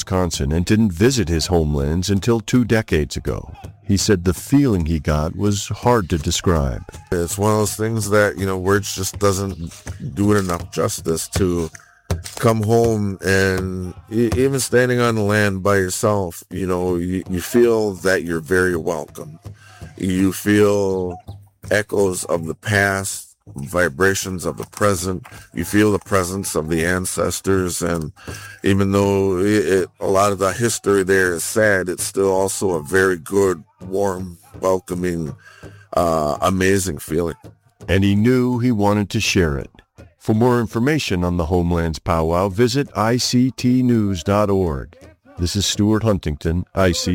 Wisconsin and didn't visit his homelands until 2 decades ago. He said the feeling he got was hard to describe. It's one of those things that, words just doesn't do it enough justice to come home, and even standing on the land by yourself, you feel that you're very welcome. You feel echoes of the past, vibrations of the present. You feel the presence of the ancestors, and even though a lot of the history there is sad, it's still also a very good, warm, welcoming, amazing feeling. And he knew he wanted to share it. For more information on the Homelands Powwow, visit ictnews.org. This is Stuart Huntington, ICT.